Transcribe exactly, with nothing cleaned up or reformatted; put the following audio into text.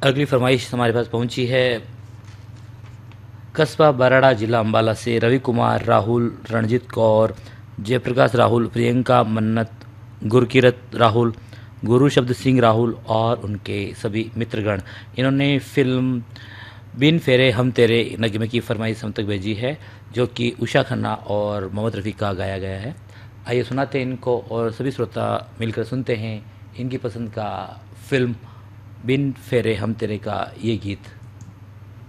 अगली फरमाइश हमारे पास पहुंची है कस्बा बराड़ा, जिला अम्बाला से रवि कुमार, राहुल, रणजीत कौर, जयप्रकाश राहुल, प्रियंका मन्नत, गुरकीरत राहुल, गुरु शब्द सिंह राहुल और उनके सभी मित्रगण। इन्होंने फिल्म बिन फेरे हम तेरे नगमे की फरमाइश हम तक भेजी है, जो कि उषा खन्ना और मोहम्मद रफ़ी का गाया गया है। आइए सुनाते हैं इनको और सभी श्रोता मिलकर सुनते हैं इनकी पसंद का फिल्म बिन फेरे हम तेरे का ये गीत।